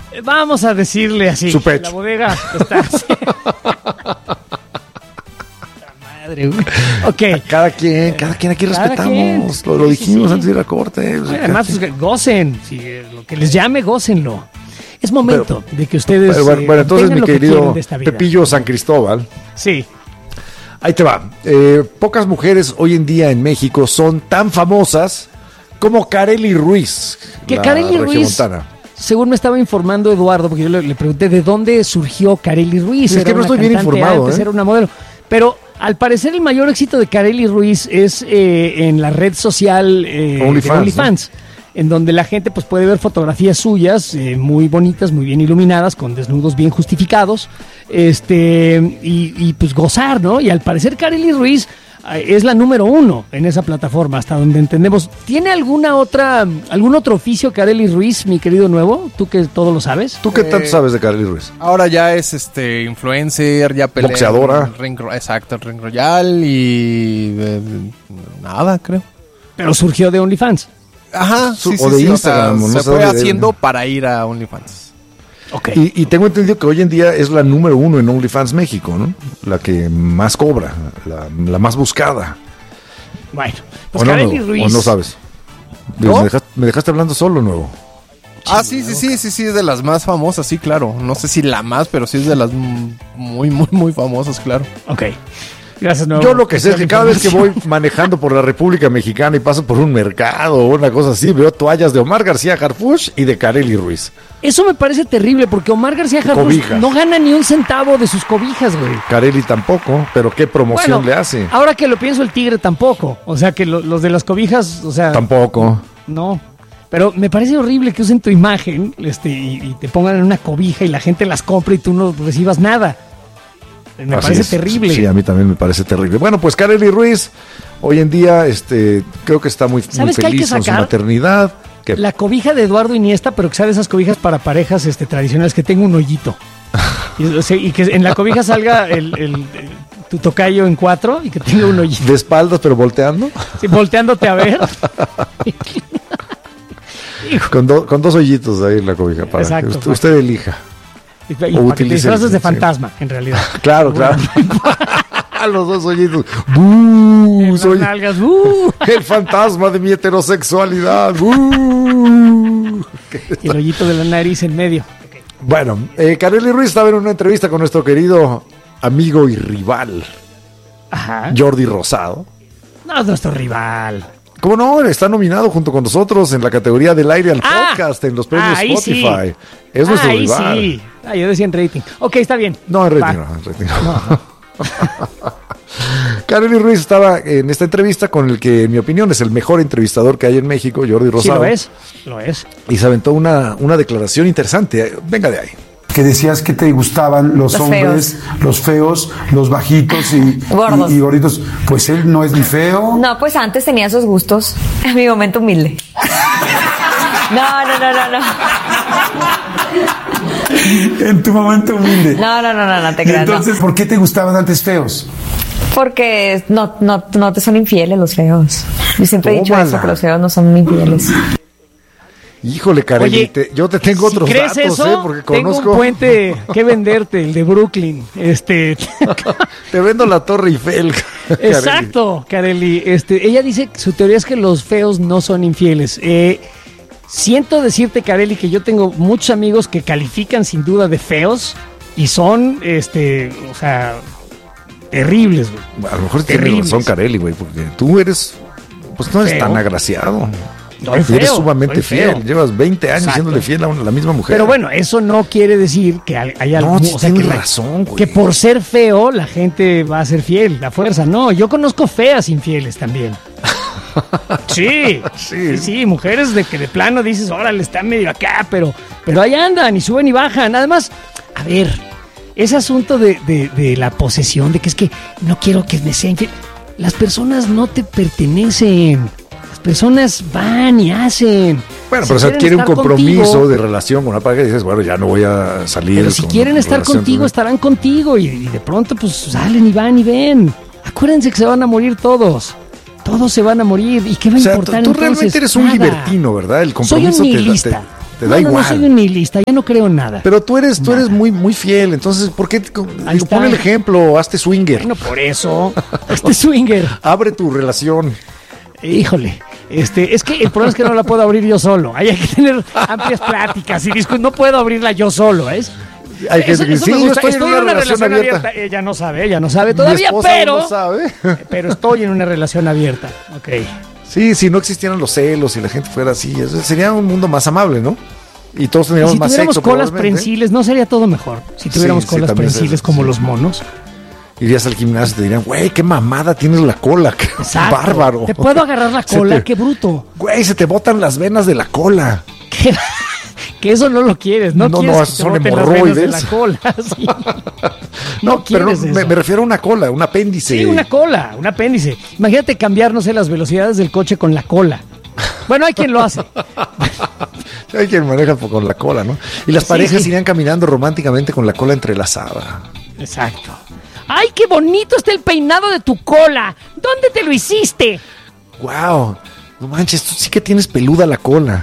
Vamos a decirle así. Su pecho. La bodega está así. Madre, güey. Ok. Cada quien aquí respetamos. Lo dijimos antes de ir a corte. Además, pues, gocen. Si lo que les llame, gócenlo. Es momento de que ustedes. Bueno, entonces, mi querido de Pepillo San Cristóbal. Sí. Ahí te va. Pocas mujeres hoy en día en México son tan famosas como Karely Ruiz. Que Karely Ruiz, según me estaba informando Eduardo, porque yo le pregunté de dónde surgió Karely Ruiz. Es que no estoy bien informado. Antes era una modelo. Pero al parecer el mayor éxito de Karely Ruiz es en la red social OnlyFans, ¿no? En donde la gente pues puede ver fotografías suyas muy bonitas, muy bien iluminadas, con desnudos bien justificados, y pues gozar, ¿no? Y al parecer Karely Ruiz es la número 1 en esa plataforma, hasta donde entendemos. ¿Tiene algún otro oficio Karely Ruiz, mi querido Nuevo? ¿Tú que todo lo sabes? ¿Tú qué tanto sabes de Karely Ruiz? Ahora ya es influencer, ya pelea. Boxeadora. Exacto, Ring Royal y nada, creo. Pero surgió de OnlyFans. Ajá, o de Instagram. O sea, se fue haciendo para ir a OnlyFans. Okay. Y tengo entendido que hoy en día es la número 1 en OnlyFans México, ¿no? La que más cobra, la más buscada. Bueno, pues Karely Ruiz. ¿O no sabes? ¿No? Me dejaste hablando solo, Nuevo. Ah, sí, es de las más famosas, sí, claro. No sé si la más, pero sí es de las muy, muy, muy famosas, claro. Ok. Gracias, Nuevo. Yo lo que sé es que cada vez que voy manejando por la República Mexicana y paso por un mercado o una cosa así, veo toallas de Omar García Harfuch y de Karely Ruiz. Eso me parece terrible porque Omar García Harfuch no gana ni un centavo de sus cobijas, güey. Karely tampoco, pero ¿qué promoción le hace? Ahora que lo pienso, el Tigre tampoco. O sea, que los de las cobijas, o sea... Tampoco. No. Pero me parece horrible que usen tu imagen y te pongan en una cobija y la gente las compre y tú no recibas nada. Me parece terrible. Sí, a mí también me parece terrible. Bueno, pues Karely Ruiz, hoy en día, creo que está muy feliz con su maternidad. La cobija de Eduardo Iniesta, pero que sea de esas cobijas para parejas tradicionales, que tenga un hoyito. y que en la cobija salga tu tocayo en 4 y que tenga un hoyito. De espaldas, pero volteando. Sí, volteándote a ver. con 2 hoyitos ahí en la cobija para que usted elija. Y para que te disfraces de fantasma, en realidad. Claro. A los 2 hoyitos. Soy nalgas, el fantasma de mi heterosexualidad. Y el hoyito de la nariz en medio. Bueno, Karely Ruiz estaba en una entrevista con nuestro querido amigo y rival, Jordi Rosado. No es nuestro rival. ¿Cómo no? Está nominado junto con nosotros en la categoría del aire al podcast en los premios Spotify. Sí. Es nuestro rival. Sí. Yo decía en rating. Ok, está bien. No, en rating no. Karely Ruiz estaba en esta entrevista con el que, en mi opinión, es el mejor entrevistador que hay en México, Jordi Rosado. Sí, lo es. Y se aventó una declaración interesante. Venga de ahí. Que decías que te gustaban los hombres, los feos, los bajitos y gorditos. Pues él no es ni feo. No, pues antes tenía esos gustos. En mi momento humilde. No. En tu momento humilde. No, te creas. Entonces, ¿por qué te gustaban antes feos? Porque no te son infieles los feos. Yo siempre he dicho eso, que los feos no son infieles. Híjole, Karely, yo te tengo otros datos, eso, porque tengo conozco un puente que venderte, el de Brooklyn. Te vendo la Torre Eiffel. Exacto, Karely. Ella dice que su teoría es que los feos no son infieles. Siento decirte, Karely, que yo tengo muchos amigos que califican sin duda de feos y son, o sea, terribles, güey. A lo mejor tienes razón, Karely, güey, porque tú eres, pues no eres tan agraciado. Eres sumamente fiel. Llevas 20 años siéndole fiel a la misma mujer. Pero bueno, eso no quiere decir que haya algo. No, tienes razón, güey. Que por ser feo la gente va a ser fiel, la fuerza. No, yo conozco feas infieles también. Sí, mujeres de que de plano dices, órale, está medio acá, pero ahí andan y suben y bajan. Además, a ver, ese asunto de la posesión, de que es que no quiero que me sean infiel. Las personas no te pertenecen. Personas van y hacen. Bueno, pero se adquiere un compromiso de relación con una pareja y dices, bueno, ya no voy a salir. Pero si quieren estar contigo, estarán contigo y de pronto pues salen y van y ven. Acuérdense que se van a morir todos. Todos se van a morir. ¿Y qué va a importar tú entonces? Realmente eres un libertino, ¿verdad? El compromiso. Soy un nihilista. Te da igual. No soy un nihilista, ya no creo en nada. Pero tú eres muy, muy fiel, entonces, ¿por qué? Pon el ejemplo, hazte swinger. Bueno, por eso, hazte swinger. Abre tu relación. Híjole, es que el problema es que no la puedo abrir yo solo. Ahí hay que tener amplias pláticas y no puedo abrirla yo solo, ¿es? Hay que decir, sí, yo estoy en una relación abierta. Ella no sabe todavía, pero no sabe. Pero estoy en una relación abierta. Ok. Sí, si no existieran los celos y la gente fuera así, sería un mundo más amable, ¿no? Y todos tendríamos más sexo. Si tuviéramos colas prensiles, ¿no sería todo mejor? Si tuviéramos colas prensiles como los monos. Irías al gimnasio y te dirían, güey, qué mamada tienes la cola, qué bárbaro. ¿Te puedo agarrar la cola? Qué bruto. Güey, se te botan las venas de la cola. Que eso no lo quieres, ¿no? No, son hemorroides. De la cola, sí. No, pero me refiero a una cola, un apéndice. Sí, una cola, un apéndice. Imagínate cambiar, no sé, las velocidades del coche con la cola. Bueno, hay quien lo hace. Hay quien maneja con la cola, ¿no? Y las parejas irían caminando románticamente con la cola entrelazada. Exacto. ¡Ay, qué bonito está el peinado de tu cola! ¿Dónde te lo hiciste? ¡Wow! No manches, tú sí que tienes peluda la cola.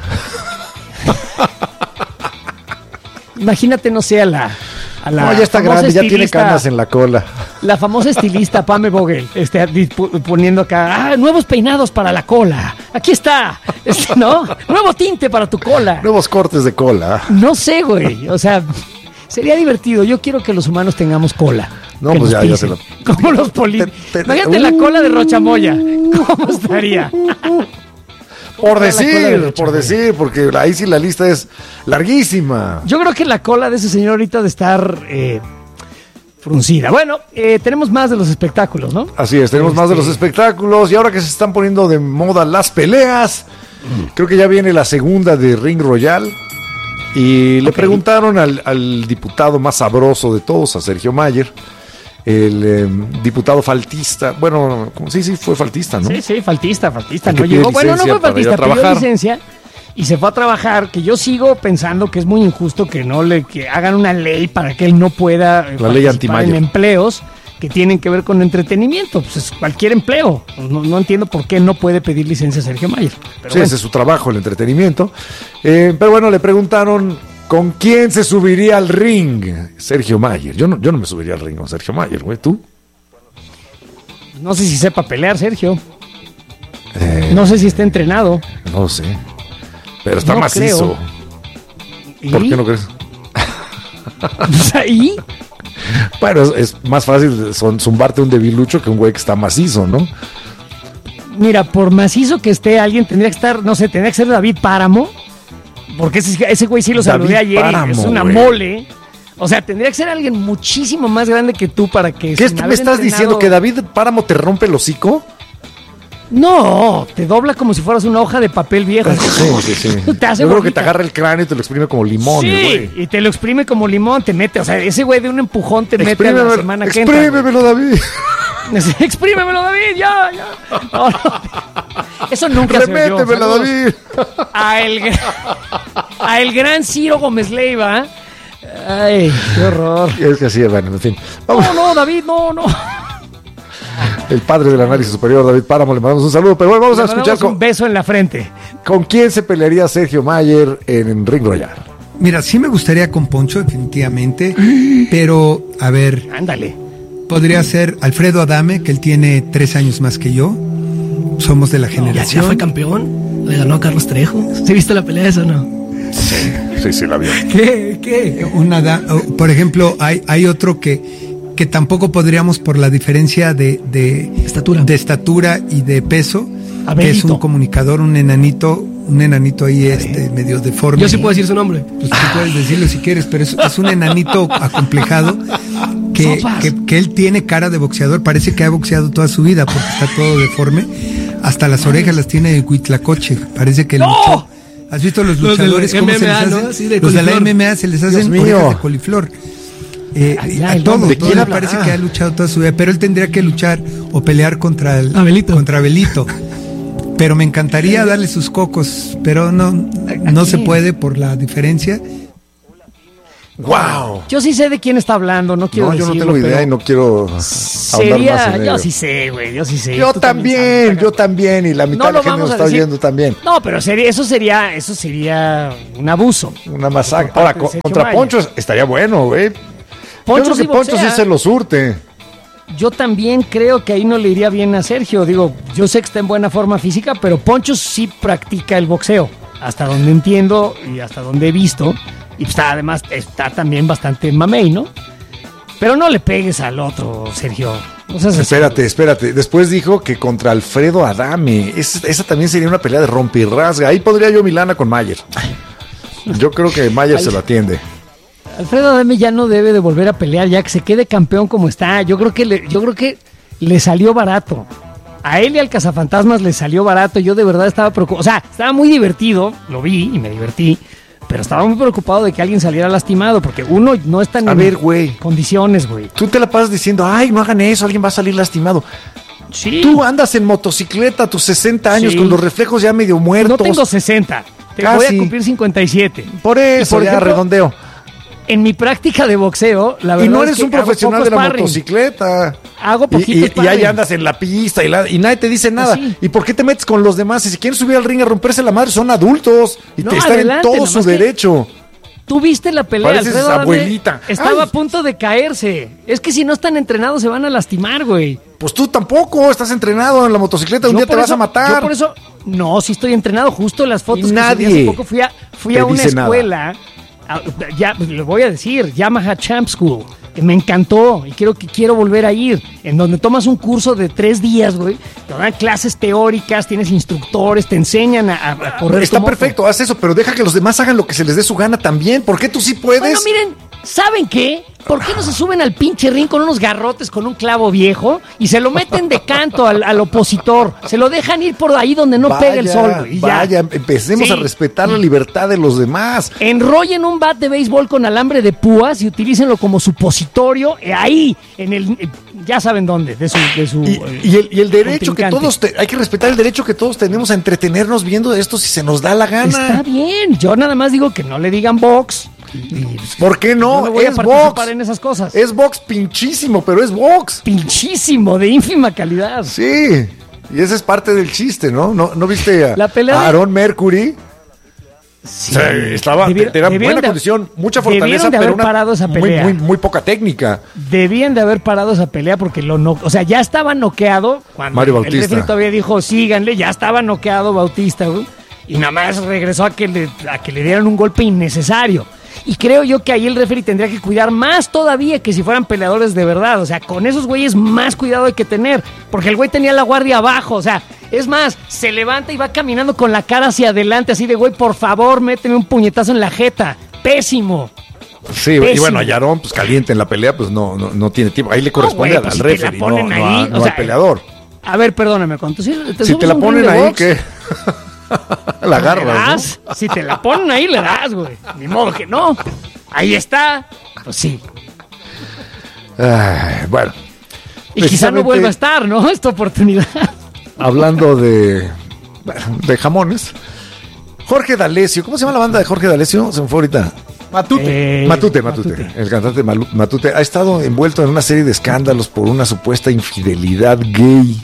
Imagínate, no sé, a la no, ya está grande, ya tiene canas en la cola. La famosa estilista Pame Vogel, poniendo acá, nuevos peinados para la cola. Aquí está, ¿no? Nuevo tinte para tu cola. Nuevos cortes de cola. No sé, güey, o sea, sería divertido. Yo quiero que los humanos tengamos cola. No, pues ya se lo... Como los políticos. Imagínate la cola de Rochamoya. ¿Cómo estaría? Por decir, porque ahí sí la lista es larguísima. Yo creo que la cola de ese señor ahorita de estar fruncida. Bueno, tenemos más de los espectáculos, ¿no? Así es, tenemos más de los espectáculos. Y ahora que se están poniendo de moda las peleas, creo que ya viene la segunda de Ring Royal. Y le preguntaron al diputado más sabroso de todos, a Sergio Mayer, el diputado faltista, bueno, sí, fue faltista, ¿no? Sí, faltista, no llegó, bueno, no fue faltista, pidió licencia y se fue a trabajar, que yo sigo pensando que es muy injusto que que hagan una ley para que él no pueda la ley anti-Mayer en empleos que tienen que ver con entretenimiento, pues es cualquier empleo, no entiendo por qué no puede pedir licencia Sergio Mayer. Pero sí, bueno. Ese es su trabajo, el entretenimiento, pero bueno, le preguntaron ¿con quién se subiría al ring Sergio Mayer? Yo no me subiría al ring con Sergio Mayer, güey. ¿Tú? No sé si sepa pelear, Sergio. No sé si está entrenado. No sé. Pero está macizo. ¿Por qué no crees? ¿Y? Bueno, es más fácil zumbarte un debilucho que un güey que está macizo, ¿no? Mira, por macizo que esté alguien, tendría que estar, no sé, tendría que ser David Páramo. Porque ese güey sí lo saludé ayer Páramo, y es una mole. O sea, tendría que ser alguien muchísimo más grande que tú para que... ¿Qué me estás diciendo? ¿Que David Páramo te rompe el hocico? No, te dobla como si fueras una hoja de papel viejo. Sí. Yo creo que te agarra el cráneo y te lo exprime como limón. Sí, y te lo exprime como limón, te mete. O sea, ese güey de un empujón te mete a la semana que entra. Exprímemelo, David. Exprímemelo, David, ya. No. Eso nunca se oyó. Remétemelo, David. A el gran Ciro Gómez Leiva. Ay, qué horror. Es que así, bueno, en fin. Vamos. No, David, no. El padre del análisis superior, David Páramo, le mandamos un saludo. Pero bueno, vamos a escuchar un beso en la frente. ¿Con quién se pelearía Sergio Mayer en Ring Royal? Mira, sí me gustaría con Poncho, definitivamente. Pero, a ver. Ándale. Podría ser Alfredo Adame, que él tiene 3 años más que yo. Somos de la generación. ¿Ya fue campeón? ¿Le ganó a Carlos Trejo? ¿Sí viste la pelea esa o no? Sí, la vi. ¿Qué? Por ejemplo, hay otro que tampoco podríamos por la diferencia de estatura y de peso, Abelito. Que es un comunicador, un enanito ahí medio deforme. Yo sí puedo decir su nombre. Pues tú puedes decirlo si quieres, pero es un enanito acomplejado que él tiene cara de boxeador, parece que ha boxeado toda su vida porque está todo deforme, hasta las orejas las tiene de Huitlacoche, parece que luchó. ¿Has visto los luchadores cómo MMA, se les hacen? ¿No? Sí, los de la MMA se les hacen orejas de coliflor. A todos parece que ha luchado toda su vida, pero él tendría que luchar o pelear contra Abelito. Pero me encantaría darle sus cocos, pero no se puede por la diferencia. ¡Wow! Yo sí sé de quién está hablando, no quiero decirlo. Yo no tengo idea y no quiero ahondar más en ello. Yo sí sé, güey, yo sí sé. Yo también, y la mitad de la gente nos está oyendo también. No, pero eso sería un abuso. Una masacre. Ahora, contra Poncho estaría bueno, güey. Yo creo que Poncho sí se lo surte. Yo también creo que ahí no le iría bien a Sergio. Digo, yo sé que está en buena forma física, pero Poncho sí practica el boxeo. Hasta donde entiendo y hasta donde he visto. Y además está también bastante mamey, ¿no? Pero no le pegues al otro, Sergio. O sea, espérate. Después dijo que contra Alfredo Adame. Esa también sería una pelea de rompirrasga. Ahí podría yo Milana con Mayer. Yo creo que Mayer se lo atiende. Alfredo Adame ya no debe de volver a pelear, ya que se quede campeón como está. Yo creo que le salió barato. A él y al Cazafantasmas le salió barato. Yo de verdad estaba preocupado. O sea, estaba muy divertido. Lo vi y me divertí. Pero estaba muy preocupado de que alguien saliera lastimado, porque uno no está en condiciones, güey. Tú te la pasas diciendo, ay, no hagan eso, alguien va a salir lastimado. Sí. Tú andas en motocicleta a tus 60 años con los reflejos ya medio muertos. No tengo 60, voy a cumplir 57. Por eso, por ejemplo, redondeo. En mi práctica de boxeo, la verdad y no eres un profesional de la motocicleta. Hago poquito y ahí andas en la pista y nadie te dice nada. Sí. ¿Y por qué te metes con los demás? Y si quieren subir al ring a romperse la madre, son adultos y te están en todo su derecho. Tú viste la pelea, pareces Alfredo abuelita. Estaba a punto de caerse. Es que si no están entrenados se van a lastimar, güey. Pues tú tampoco estás entrenado en la motocicleta, un día te vas a matar. Yo por eso, no, sí estoy entrenado. Justo las fotos que subí hace poco fui a una escuela. Ya le voy a decir, Yamaha Champ School, que me encantó y quiero volver a ir, en donde tomas un curso de 3 días, güey, te dan clases teóricas, tienes instructores, te enseñan a correr. Está perfecto, haz eso, pero deja que los demás hagan lo que se les dé su gana también. ¿Por qué tú sí puedes? Bueno, miren, ¿saben qué? ¿Por qué no se suben al pinche ring con unos garrotes con un clavo viejo y se lo meten de canto al opositor? Se lo dejan ir por ahí donde no pega el sol, güey. Empecemos a respetar la libertad de los demás. Enrollen un bat de béisbol con alambre de púas y utilícenlo como supositorio ahí, en el... ya saben dónde, de su y el derecho que todos... hay que respetar el derecho que todos tenemos a entretenernos viendo esto si se nos da la gana. Está bien, yo nada más digo que no le digan box. ¿Por qué no? Voy es a box en esas cosas. Es box pinchísimo, pero es box. Pinchísimo, de ínfima calidad. Sí, y esa es parte del chiste, ¿no? ¿No viste a Aaron Mercury? Sí. Tenía buena condición, mucha fortaleza, pero muy poca técnica. Debían de haber parado esa pelea porque ya estaba noqueado cuando Mario Bautista. El referee todavía dijo, síganle, ya estaba noqueado Bautista, güey, y nada más regresó a que le dieran un golpe innecesario. Y creo yo que ahí el referee tendría que cuidar más todavía que si fueran peleadores de verdad. O sea, con esos güeyes más cuidado hay que tener. Porque el güey tenía la guardia abajo. O sea, es más, se levanta y va caminando con la cara hacia adelante. Así de, güey, por favor, méteme un puñetazo en la jeta. Pésimo. Sí, pésimo. Y bueno, a Yaron, pues caliente en la pelea, pues no tiene tiempo. Ahí le corresponde al referee, no al peleador. A ver, perdóname, ¿cuánto? Si te la ponen ahí, ¿qué? La agarras, ¿no? Si te la ponen ahí, le das, güey. Ni modo que no. Ahí está. Pues sí. Bueno. Y quizá no vuelva a estar, ¿no? Esta oportunidad. Hablando de jamones. Jorge D'Alessio. ¿Cómo se llama la banda de Jorge D'Alessio? Se me fue ahorita. Matute. El cantante Matute ha estado envuelto en una serie de escándalos por una supuesta infidelidad gay.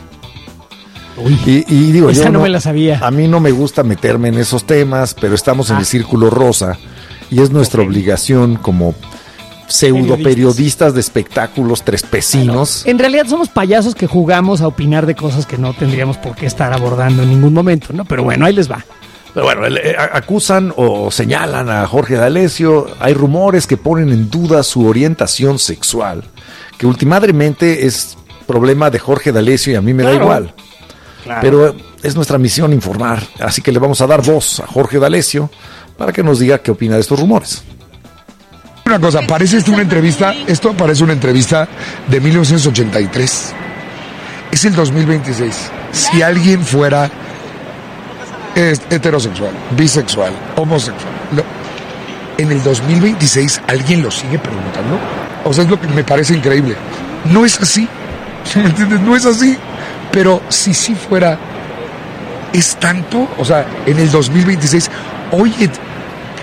Y digo, esa no me la sabía. A mí no me gusta meterme en esos temas, pero estamos en el círculo rosa y es nuestra obligación como pseudo periodistas de espectáculos trespecinos. En realidad somos payasos que jugamos a opinar de cosas que no tendríamos por qué estar abordando en ningún momento, ¿no? Pero bueno, ahí les va. Pero bueno, acusan o señalan a Jorge D'Alessio. Hay rumores que ponen en duda su orientación sexual, que últimamente es problema de Jorge D'Alessio y a mí me da igual. Claro. Pero es nuestra misión informar, así que le vamos a dar voz a Jorge D'Alessio para que nos diga qué opina de estos rumores. Una cosa, parece esto parece una entrevista de 1983. Es el 2026. Si alguien fuera heterosexual, bisexual, homosexual, en el 2026 alguien lo sigue preguntando. O sea, es lo que me parece increíble. No es así, ¿me entiendes? No es así. Pero si sí fuera, es tanto, o sea, en el 2026, oye,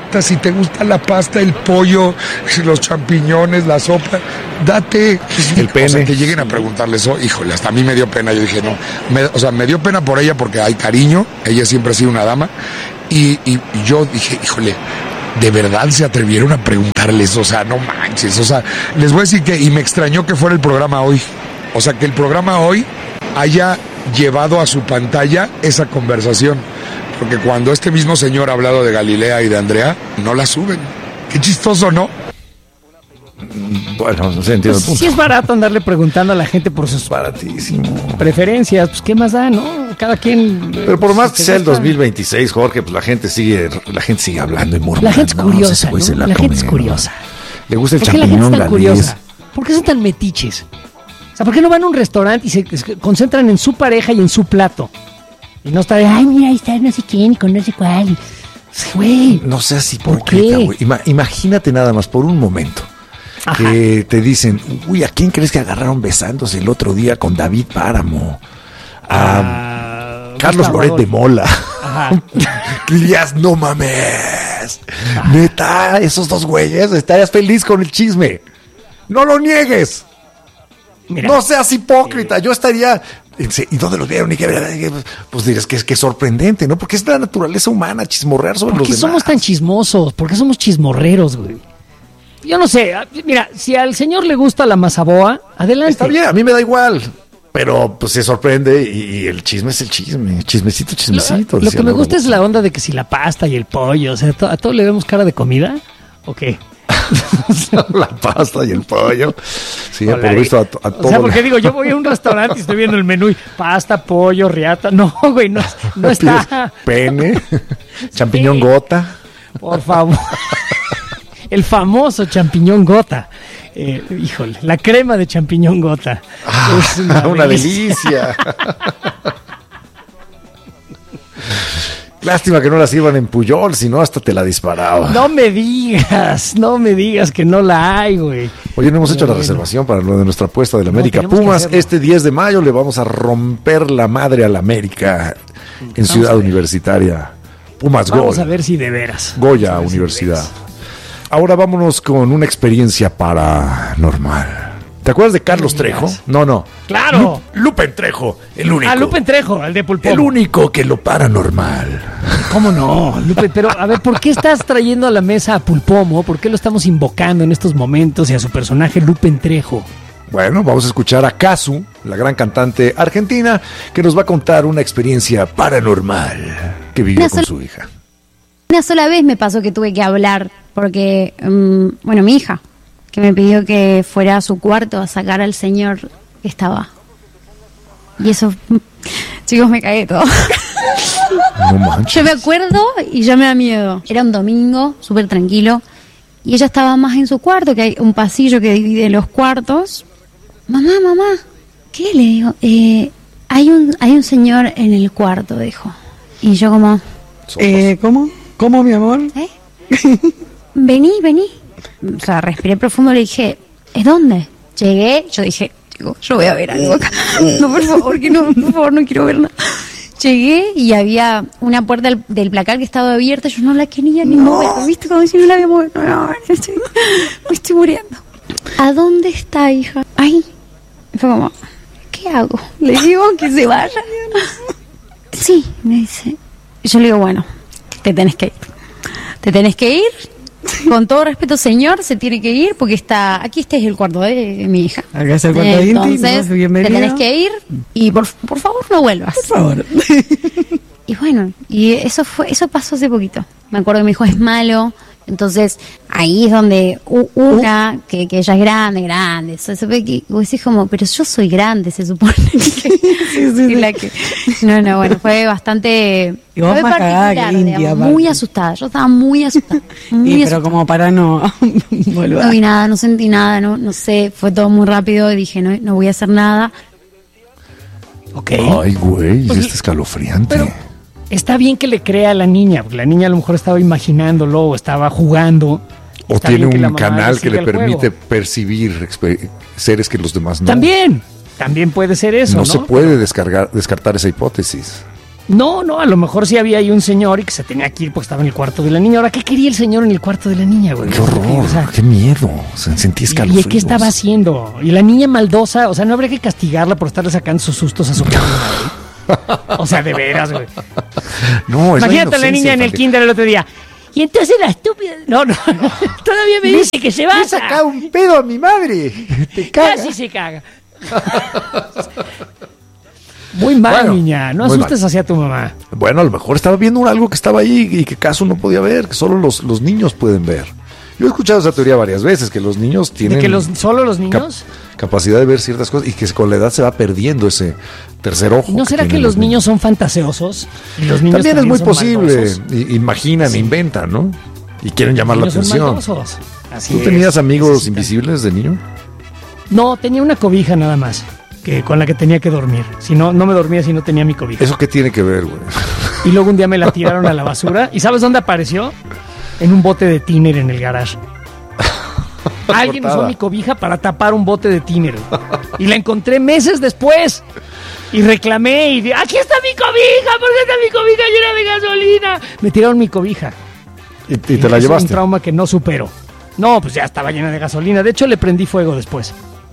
pasta, si te gusta la pasta, el pollo, los champiñones, la sopa, date. El pene. O sea, que lleguen a preguntarle eso, híjole, hasta a mí me dio pena. Yo dije, no, me dio pena por ella porque hay cariño, ella siempre ha sido una dama. Y yo dije, híjole, ¿de verdad se atrevieron a preguntarles? O sea, no manches, o sea, les voy a decir que, y me extrañó que fuera el programa hoy. O sea, que el programa hoy haya llevado a su pantalla esa conversación. Porque cuando este mismo señor ha hablado de Galilea y de Andrea, no la suben. Qué chistoso, ¿no? Bueno, no sé, entiendo el punto. Sí es barato andarle preguntando a la gente por sus preferencias, pues qué más da, ¿no? Cada quien... Pero por más que sea el 2026, Jorge, pues la gente sigue hablando y murmurando. La gente es curiosa, ¿no? La gente es curiosa. Le gusta el ¿Por qué la gente champiñón es tan curiosa? ¿Por qué son tan metiches? O sea, ¿por qué no van a un restaurante y se concentran en su pareja y en su plato? Y no está de, ay, mira, ahí está no sé quién y con no sé cuál. Güey. No seas hipócrita, güey. Imagínate nada más por un momento. Ajá. Que te dicen, uy, ¿a quién crees que agarraron besándose el otro día con David Páramo? A Carlos Loret de Mola. Dirías, no mames. Neta, esos dos güeyes, estarías feliz con el chisme. No lo niegues. Mira, no seas hipócrita. Yo estaría... ¿Y dónde los vieron? Pues dirías que es sorprendente, ¿no? Porque es la naturaleza humana chismorrear sobre los demás. ¿Por qué somos tan chismosos? ¿Por qué somos chismorreros, güey? Yo no sé. Mira, si al señor le gusta la mazaboa, adelante. Está bien, a mí me da igual. Pero pues se sorprende y el chisme es el chisme. Chismecito. Lo que me gusta es la onda de que si la pasta y el pollo, o sea, ¿a todo le vemos cara de comida? ¿O qué? La pasta y el pollo. Sí, por lo visto a todo. O sea, porque digo, yo voy a un restaurante y estoy viendo el menú y pasta, pollo, riata. No, güey, no está. Pene, champiñón gota. Por favor. El famoso champiñón gota. Híjole, la crema de champiñón gota. Es una delicia. Lástima que no la sirvan en Puyol, si no hasta te la disparaba. No me digas que no la hay, güey. Oye, no hemos hecho la reservación para lo de nuestra apuesta del América Pumas. Este 10 de mayo le vamos a romper la madre al América en Ciudad Universitaria. Pumas Gol. Vamos a ver si de veras. Goya Universidad. Ahora vámonos con una experiencia paranormal. ¿Te acuerdas de Carlos Trejo? No. ¡Claro! Lupen Trejo, el único. Lupen Trejo, el de Pulpo. El único que lo paranormal. ¿Cómo no, Lupe? Pero, a ver, ¿por qué estás trayendo a la mesa a Pulpomo? ¿Por qué lo estamos invocando en estos momentos y a su personaje Lupen Trejo? Bueno, vamos a escuchar a Casu, la gran cantante argentina, que nos va a contar una experiencia paranormal que vivió con su hija. Una sola vez me pasó que tuve que hablar porque, mi hija, que me pidió que fuera a su cuarto a sacar al señor que estaba. Y eso, chicos, me cagué todo. No manches. Yo me acuerdo y ya me da miedo. Era un domingo, súper tranquilo, y ella estaba más en su cuarto, que hay un pasillo que divide los cuartos. Mamá, ¿qué? Le digo, hay un señor en el cuarto, dijo. Y yo como... ¿Cómo, mi amor? Vení. O sea, respiré profundo, le dije, ¿es dónde? Llegué, yo dije, yo voy a ver algo acá. No, por favor, no quiero ver nada. Llegué y había una puerta del placar que estaba abierta, yo no la quería ni mover, ¿viste? Como si no la había movido. No, me estoy muriendo. ¿A dónde está, hija? Ahí. Fue como, ¿qué hago? Le digo que se vaya. Sí, me dice. Yo le digo, bueno, te tenés que ir. Con todo respeto, señor, se tiene que ir porque aquí este es el cuarto de mi hija. Acá es el cuarto íntimo. Entonces, te tenés que ir y por favor no vuelvas. Por favor. Y bueno, eso pasó hace poquito. Me acuerdo que mi hijo es malo. Entonces, ahí es donde una, que ella es grande. Se ve que vos decís como, pero yo soy grande, se supone. Sí. La que, no, bueno, fue bastante... Y vos fue más cagada que India. Digamos, muy asustada, yo estaba muy asustada. Pero como para no volver. No vi nada, no sentí nada, no sé, fue todo muy rápido y dije, no voy a hacer nada. Ok. Ay, güey, pues, este escalofriante. Pero está bien que le crea a la niña, porque la niña a lo mejor estaba imaginándolo o estaba jugando. O tiene un canal que le permite percibir seres que los demás no. También puede ser eso, ¿no? No se puede descartar esa hipótesis. No, a lo mejor sí había ahí un señor y que se tenía que ir porque estaba en el cuarto de la niña. Ahora, ¿qué quería el señor en el cuarto de la niña, güey? ¡Qué horror! O sea, ¡qué miedo! O sea, sentí escalofríos. ¿Y qué estaba haciendo? Y la niña maldosa, o sea, no habría que castigarla por estarle sacando sus sustos a su padre, güey. O sea, de veras, güey. No, imagínate a la niña en el kinder el otro día. Y entonces la estúpida... No, todavía me dice que se va. Me he sacado un pedo a mi madre. Te caga. Casi se caga. Muy mal, niña. No asustes hacia tu mamá. Bueno, a lo mejor estaba viendo algo que estaba ahí y que Casu no podía ver, que solo los niños pueden ver. Yo he escuchado esa teoría varias veces, que los niños tienen... ¿De que solo los niños? Capacidad de ver ciertas cosas y que con la edad se va perdiendo ese tercer ojo. ¿No será que los niños son fantaseosos? Y los niños también es muy posible. Imaginan, inventan, ¿no? Y quieren llamar la atención. ¿Tú tenías amigos invisibles de niño? No, tenía una cobija nada más. Con la que tenía que dormir. Si no, no me dormía si no tenía mi cobija. ¿Eso qué tiene que ver, güey? Y luego un día me la tiraron a la basura. ¿Y sabes dónde apareció? En un bote de tiner en el garage. Alguien usó mi cobija para tapar un bote de tiner. Y la encontré meses después. Y reclamé y dije, ¡aquí está mi cobija! ¿Por qué está mi cobija llena de gasolina? Me tiraron mi cobija. ¿Y te la llevaste? Es un trauma que no supero. No, pues ya estaba llena de gasolina. De hecho, le prendí fuego después.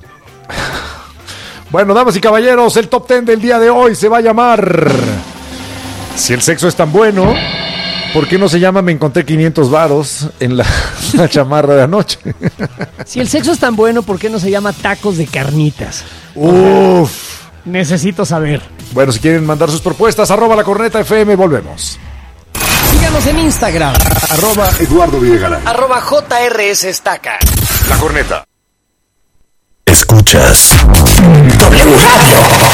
Bueno, damas y caballeros, el top 10 del día de hoy se va a llamar... Si el sexo es tan bueno, ¿por qué no se llama Me encontré 500 varos en la chamarra de anoche? Si el sexo es tan bueno, ¿por qué no se llama tacos de carnitas? Uf. Necesito saber. Bueno, si quieren mandar sus propuestas, @lacornetafm, volvemos. Síganos en Instagram. @Eduardo Videgaray. @JRSestaca. La Corneta. Escuchas W Radio.